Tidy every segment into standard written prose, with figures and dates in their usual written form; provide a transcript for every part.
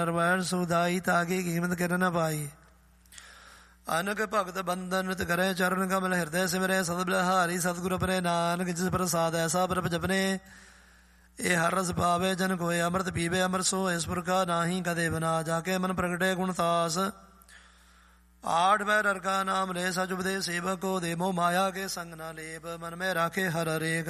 ਰਵੈਣ ਸੁਦਾਈ ਤਾਗੀ ਕੀਮਤ ਕਿਰ ਨ ਪਾਈ। ਅਨਕ ਭਗਤ ਬੰਦਨ ਨਿਤ ਕਰੇ ਚਰਨ ਕਮਲ ਹਿਰਦੈ ਸਿਮਰੈ ਸਦ ਬਲਿਹਾਰੀ ਸਤਿਗੁਰ ਪਰੇ ਨਾਨਕ ਜਿਸ ਪ੍ਰਸਾਦ ਐਸਾ ਪ੍ਰਭ ਜਪਨੇ। ਇਹ ਹਰ ਰਸ ਪਾਵੇ ਜਨ ਕੋਇ ਅੰਮ੍ਰਿਤ ਪੀਵੇ ਅੰਮ੍ਰਿਤ ਸੋ ਇਸ ਪੁਰਖਾ ਨਾਹੀ ਕਦੇ ਬਨਾ। ਜਾ ਕੇ ਮਨ ਪ੍ਰਗਟੇ ਗੁਣ ਤਾਸ आठ बैर हर का नाम ले सच उपदेश सेवक को दे मोह माया के संग न लेप। मन में राखे हर हरेक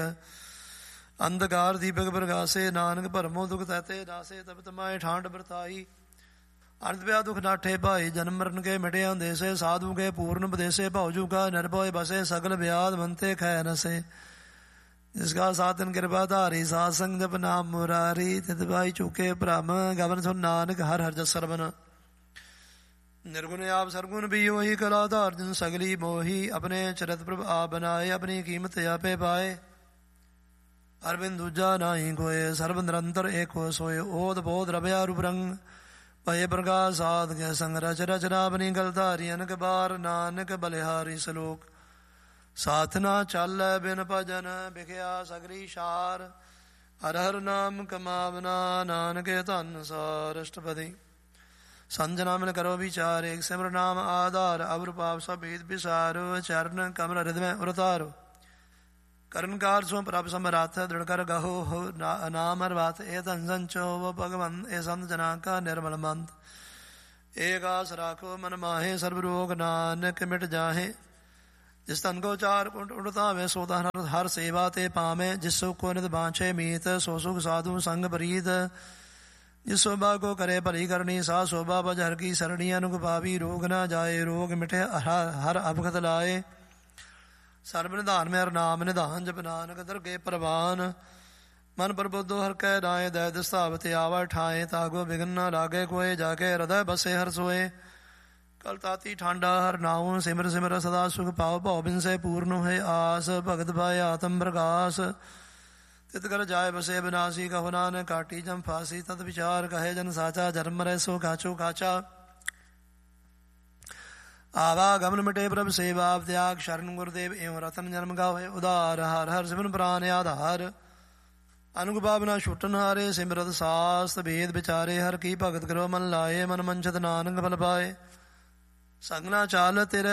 अंधकार दीपक प्रकाशे नानक भरमो दुख तहते नासे तब तमाए ठांड बरताई। अंत ब्या दुख नाठे भाई जन्म मरण के मिटे अंदेसे साधु के पूर्ण उपदेशे भावजू का निर्भय बसे सकल ब्याद मनते खै नसे। जिसका साधन कृपा धारी सासंग जप नाम मुरारी तित भाई चूके भ्रम गवन सुन नानक हर हर जस सरवन। निर्गुण आप सरगुण भी वही कलाधार जिन सगली मोही अपने चरत प्रभ आप बनाए अपनी कीमत आपे पाए। अरविंद दूजा नाही कोय सर्व निरंतर एक हो सोए ओद बोध रभया रूप रंग भय प्रकाश साध के संग रच रचना अपनी गलधारी अनक बार नानक बलिहारी सलोक। साधना चल बिन भजन बिखया सगरी शार हर हर नाम कमावना नानक धन सार। अष्टपदी संजना मिल करो विचार एक सिमर नाम आधार अवर पाप सब भेद विसारो चरण कमल हृदय उतारो। कर्णकार स्व प्रभ समराथ दृढ़ कर गहो हो नाम हर बात ए धन संचो वो भगवंत ए संत जना का निर्मल मंत। एक आस राखो मन माहे सर्व रोग नानक मिट जाहे। जिस तन को चार कुंट उड़ता वे सोता हर सेवा ते पामे। जिस सुख को नित बांछे मीत सो सुख साधु संग प्रीत। जिस शोभा को करे भली करनी सा शोभा बज हर की सरणी अनुग पावी। रोग न जाए रोग मिटे हर अवगत लाए। सर्व निधान में हर नाम निधान जप नानक दरगे प्रवान। मन प्रबुद्धो हर कै नाय दैद स्थावत आवा ठाए। तागो विघ्न न लागे कोय जाके हृदय बसे हर सोए। कल ताती ठांडा हर नाऊ सिमर सिमर सदा सुख पाओ। भव बिन से पूर्ण है आस भगत भाई आत्म प्रकाश। तित कर जाय बसे बिनासी कहो नानक काटी जम फांसी। तत विचार कहे जन साचा जन्म रह सो काचो काचा। आवागमन मिटे प्रभ सेवा त्याग शरण गुरुदेव एवं रतन जन्म गावे उदार। हर हर सिमरन प्राण आधार अनुग भावना छुटन हारे। सिमरत शास्त्र भेद विचारे हर की भगत करो मन लाए। मन मंचत नानक फल पाए संगना चाल तेरे